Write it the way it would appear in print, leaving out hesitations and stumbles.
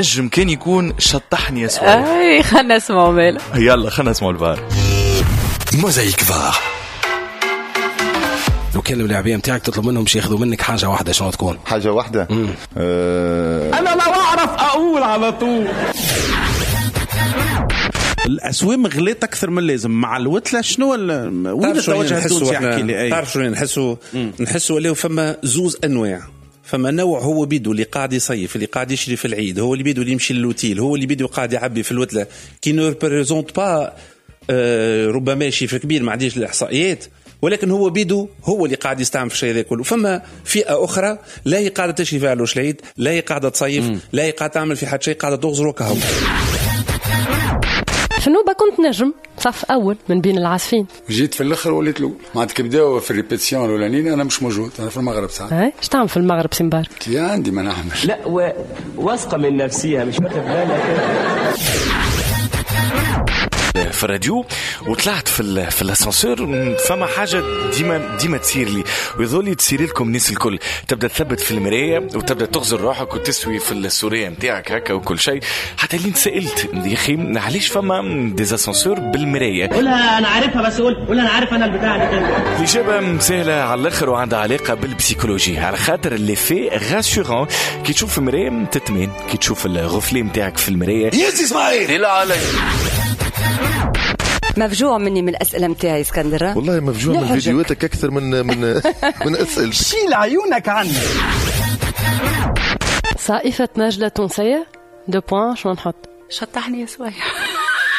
نجم كان يكون شطحني يا سؤال. اي خلنا نسمعوا ماله. يلا خلنا نسمعوا الفار. موزايك فار. لو كان اللاعبين نتاعك تطلب منهم باش ياخذوا منك حاجه واحده، شنو تكون؟ حاجه واحده؟ انا لو اعرف اقول على طول. الاسوام غليت اكثر من اللازم مع الوتله. شنو وين التوجه التونسي؟ يحكي لي. تعرف شنو نحسوا اللي فما زوز انواع. فما نوع هو بيدو اللي قاعد يصيف، اللي قاعد يشري في العيد، هو اللي بيدو اللي يمشي للوتيل، هو اللي بيدو قاعد يعبي في الوتله كي نو ريبريزونت با ربما شيء كبير ما عنديش الاحصائيات، ولكن هو بيدو هو اللي قاعد يستعمل في الشيء ذا كله. فما فئه اخرى لا هي قاعده تشري في علوش العيد، لا هي قاعده تصيف، لا هي قاعده تعمل في حد شيء، قاعده تغزر وكهو. شنو كنت نجم صف اول من بين العازفين؟ جيت في الاخر وليت الاول. معناتها كبداو في الريبيتيسيون الاولانيين انا مش موجود، انا في المغرب ساعات. ايش تعمل في المغرب سمبار؟ عندي ما نعمل. لا واثقه من نفسها مش واخد بالها في الراديو وطلعت في الاسانسور. فما حاجه ديما تصير لي ويظل تصير لكم الناس الكل. تبدا تثبت في المرايه وتبدا تغزر روحك وتسوي في السوريه نتاعك هكا وكل شيء. حتى اللي سالت يا اخي علاش فما ديزاسانسور بالمرايه؟ قولها انا عارفها بس قول انا عارف انا البتاع دي كده. الاجابه سهله على الاخر وعندها علاقه بالبسيكولوجي، على خاطر اللي في غاسورون كي تشوف المرايه تتمين، كي تشوف الغفلي نتاعك في المرايه يزي اسماعيل. لا علي مفجوع مني من الأسئلة متاعي اسكندر. والله مفجوع من فيديوهاتك أكثر من أسئلة. شيل عيونك عني. صائفة نجلة تونسية 2 بوان. شو نحط؟ شطحني يا سوية.